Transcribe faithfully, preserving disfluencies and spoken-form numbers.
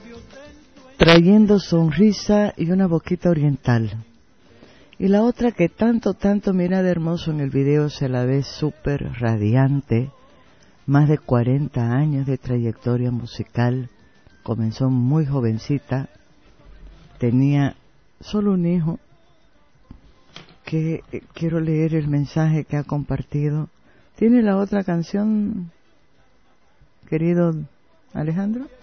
trayendo sonrisa y una boquita oriental. Y la otra que tanto, tanto mira de hermoso en el video, se la ve súper radiante, más de cuarenta años de trayectoria musical, comenzó muy jovencita, tenía solo un hijo, que eh, quiero leer el mensaje que ha compartido. ¿Tiene la otra canción, querido Alejandro?